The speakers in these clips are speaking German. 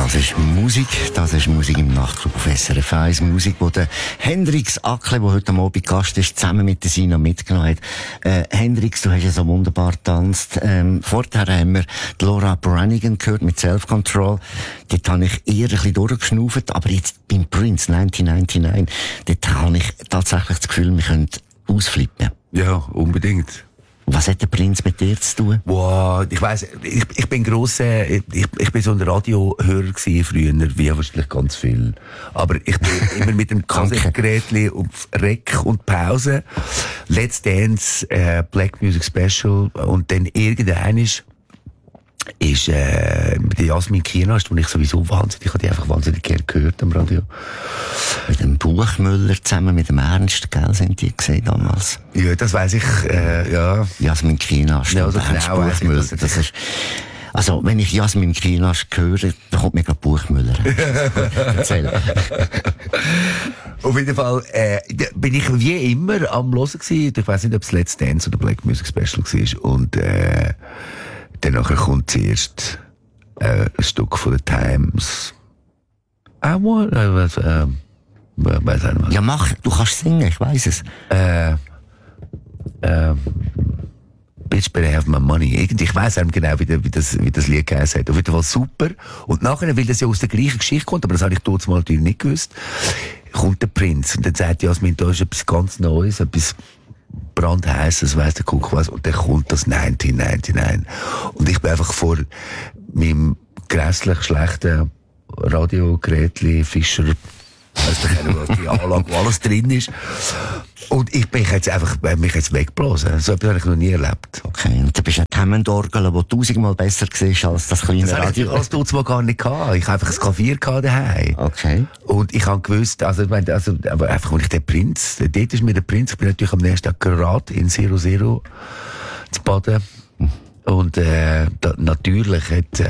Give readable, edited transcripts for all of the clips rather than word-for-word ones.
Das ist Musik im Nachtclub auf SRF 1. Musik, die der Hendrix Ackle, der heute Abend Gast ist, zusammen mit der Sina mitgenommen hat. Hendrix, du hast ja so wunderbar getanzt. Vorher haben wir die Laura Branigan gehört mit Self-Control. Dort habe ich eher ein bisschen durchgeschnauft, aber jetzt beim Prince 1999, dort habe ich tatsächlich das Gefühl, wir können ausflippen. Ja, unbedingt. Was hat der Prinz mit dir zu tun? Wow, ich weiss, ich bin grosser, ich bin so ein Radiohörer gewesen früher, wie wahrscheinlich ganz viel. Aber ich bin immer mit dem Kassettengerätli auf Rec und Pause, Let's Dance, Black Music Special, und dann irgendein ist die Jasmin Kienast, die ich sowieso wahnsinnig, ich habe die einfach wahnsinnig gerne gehört am Radio. Mit dem Buchmüller zusammen mit dem Ernst, gell, sind die gesehen damals? Ja, das weiss ich, ja. Jasmin Kienast ja, und Ernst genau, Buchmüller, das ist... Also, wenn ich Jasmin Kienast höre, dann kommt mir gerade Buchmüller. Erzähl. Auf jeden Fall bin ich wie immer am Hören gewesen. Ich weiss nicht, ob es Let's Dance oder Black Music Special war. Und dann kommt zuerst ein Stück von den Times. I want... weiss auch nicht was. Ja, mach, du kannst singen, ich weiss es. Bitch, better have my money. Ich weiss auch genau, wie das Lied geheißen hat. Auf jeden Fall super. Und nachher, weil das ja aus der gleichen Geschichte kommt, aber das habe ich damals mal natürlich nicht gewusst, kommt der Prinz. Und dann sagt Jasmin, da ist etwas ganz Neues, etwas brandheißes, weiss der Kuck was. Und dann kommt das 1999. Und ich bin einfach vor meinem grässlich schlechten Radiogerätli, Fischer, weiss nicht, was die Anlage, wo alles drin ist. Und ich bin jetzt einfach, mich jetzt weggeblasen. So etwas habe ich noch nie erlebt. Okay, und du bist ein Hammond-Orgel, das 1000-mal besser war als das kleine Radio. Das habe ich mal gar nicht gehabt. Ich habe einfach ein Klavier daheim. Okay. Und ich habe gewusst, aber einfach, als ich den Prinz, dort ist mir der Prinz, ich bin natürlich am nächsten Tag gerade in 00 zu baden. Und, natürlich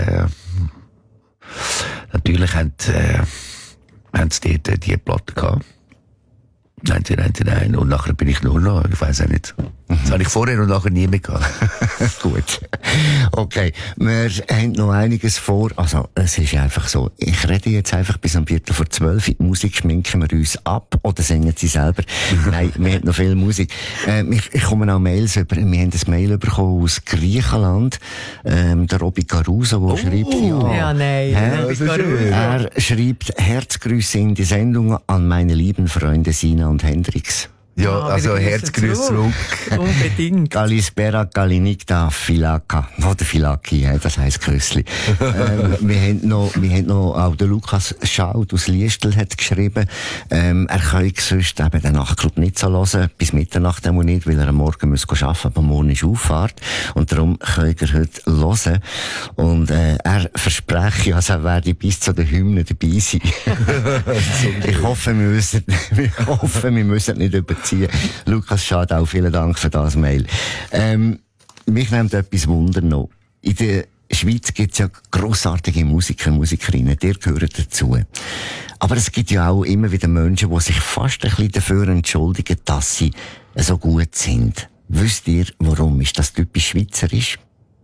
haben sie dort die Platte gehabt. 1999. Und nachher bin ich nur noch, ich weiss auch nicht. Das habe ich vorher und nachher nie mehr gehabt. Gut. Okay. Wir haben noch einiges vor. Also, es ist einfach so. Ich rede jetzt einfach bis um 11:45. Die Musik schminken wir uns ab oder singen sie selber. Nein, wir haben noch viel Musik. Ich komme auch Mails über. Wir haben ein Mail bekommen aus Griechenland. Der Robi Caruso, der schreibt, ja, nein. Er schreibt Herzgrüße in die Sendung an meine lieben Freunde Sina und Hendrix. Ja, also Herzgrüße zurück. Unbedingt. Kalispera, Kalinikta, Filaka. Oder Filaki, das heisst Krössli. wir haben noch, auch der Lukas Schaud aus Liestel hat geschrieben, er kann sonst eben den Nachtclub nicht so hören, bis Mitternacht auch nicht, weil er am Morgen muss arbeiten, aber morgen ist Auffahrt. Und darum kann er heute hören. Und, er verspreche, also er werde bis zu den Hymnen dabei sein. Ich hoffe, wir müssen nicht überziehen. Lukas Schadau, vielen Dank für das Mail. Mich nimmt etwas Wunder noch. In der Schweiz gibt es ja grossartige Musiker und Musikerinnen, die gehören dazu. Aber es gibt ja auch immer wieder Menschen, die sich fast ein bisschen dafür entschuldigen, dass sie so gut sind. Wisst ihr, warum? Ist das typisch schweizerisch?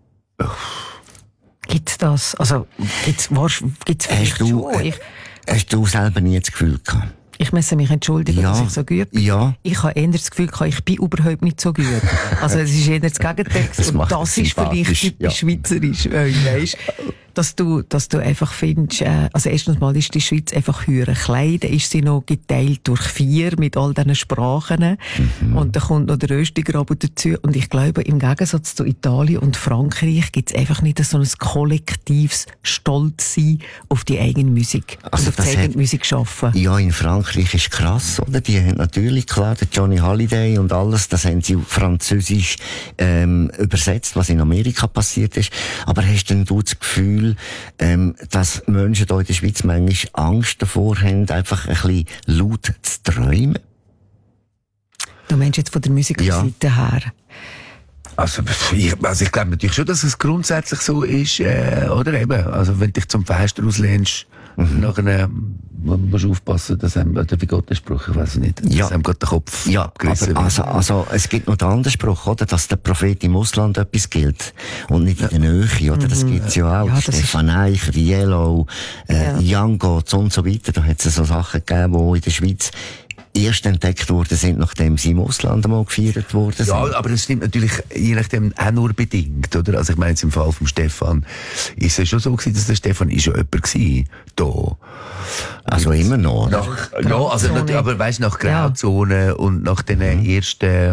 Gibt's das? Also, gibt's vielleicht schon? Hast du selber nie das Gefühl gehabt? Ich muss mich entschuldigen, dass ich so gut bin. Ja. Ich habe eher das Gefühl gehabt, ich bin überhaupt nicht so gut. Also, es ist eher das Gegenteil. Und das ist vielleicht typisch schweizerisch, weisst, dass du einfach findest, also erstens mal ist die Schweiz einfach höher klein, dann ist sie noch geteilt durch 4 mit all diesen Sprachen. Und dann kommt noch der Röstigraben dazu. Und ich glaube, im Gegensatz zu Italien und Frankreich gibt es einfach nicht so ein kollektives Stolzsein auf die eigene Musik. Also und auf die eigene Musik schaffen. Ja, in Frankreich ist krass, oder? Die haben natürlich, klar, der Johnny Hallyday und alles, das haben sie auf Französisch übersetzt, was in Amerika passiert ist. Aber hast denn du das Gefühl, dass Menschen hier in der Schweiz manchmal Angst davor haben, einfach ein bisschen laut zu träumen? Du meinst jetzt von der Musikerseite her? Also ich glaube natürlich schon, dass es grundsätzlich so ist, oder eben, also wenn du dich zum Fenster auslehnst, nachher musst du aufpassen, dass wie geht der Spruch? Ich weiß nicht. Dass einem gerade der Kopf abgerissen wird. Also, es gibt noch den anderen Spruch, oder? Dass der Prophet im Ausland etwas gilt. Und nicht in der Nähe, oder? Das gibt's ja auch. Ja, Stefan Eicher, Yellow, Young Gods und so weiter. Da hat es so Sachen gegeben, die in der Schweiz erst entdeckt worden sind, nachdem sie im Ausland einmal gefeiert worden sind. Ja, aber das stimmt natürlich je nachdem auch nur bedingt, oder? Also ich meine jetzt im Fall vom Stefan ist es schon so gewesen, dass der Stefan ist ja jemand gewesen, da. Also immer noch, oder? Aber weißt du, nach Grauzone und nach den ersten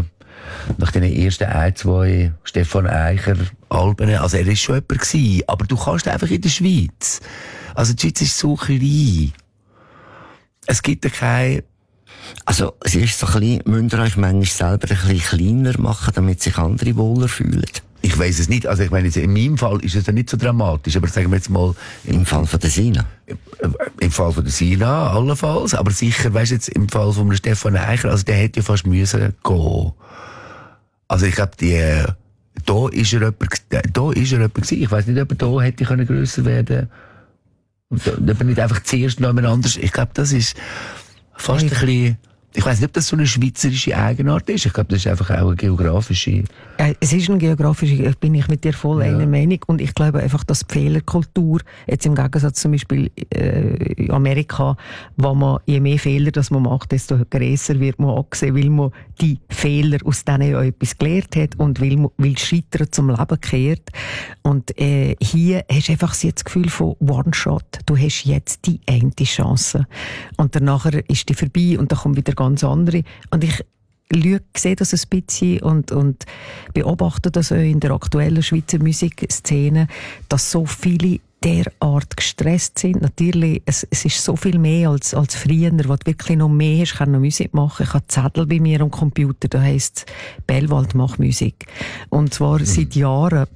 2 Stefan Eicher Alben, also er ist schon jemand gewesen, aber du kannst einfach in der Schweiz. Also die Schweiz ist so klein. Es gibt ja keine. Also, es ist so ein bisschen, müsst ihr euch manchmal selber ein bisschen kleiner machen, damit sich andere wohler fühlen? Ich weiss es nicht. Also, ich meine, in meinem Fall ist es ja nicht so dramatisch, aber sagen wir jetzt mal. Im Fall von der Sina? Im Fall von der Sina, allenfalls. Aber sicher, weisst du jetzt, im Fall von Stefan Eicher, also, der hätte ja fast müssen gehen. Also, ich glaube, da ist er jemand gewesen. Ich weiss nicht, ob er da hätte grösser werden können. Ob er nicht einfach zuerst noch jemand anders. Ich glaube, das ist fast ein bisschen, ich weiss nicht, ob das so eine schweizerische Eigenart ist. Ich glaube, das ist einfach auch eine geografische. Es ist eine geografische, bin ich mit dir voll einer Meinung. Und ich glaube einfach, dass die Fehlerkultur, jetzt im Gegensatz zum Beispiel in Amerika, wo man, je mehr Fehler das man macht, desto grösser wird man angesehen, weil man die Fehler, aus denen ja etwas gelernt hat und weil Scheitern zum Leben kehrt. Und hier hast du einfach das Gefühl von One-Shot. Du hast jetzt die eine Chance. Und danach ist die vorbei und dann kommt wieder ganz andere. Und ich sehe das ein bisschen und beobachte das auch in der aktuellen Schweizer Musikszene, dass so viele derart gestresst sind. Natürlich, es ist so viel mehr als früher, wo du wirklich noch mehr hast, kann noch Musik machen. Ich habe Zettel bei mir am Computer, da heisst Bellwald, mach Musik. Und zwar seit Jahren.